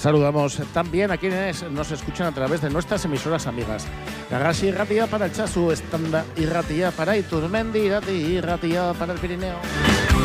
Saludamos también a quienes nos escuchan a través de nuestras emisoras amigas. Garrasi Irratia para el Chasu, Estanda Irratia para Iturmendi, Irati Irratia para el Pirineo.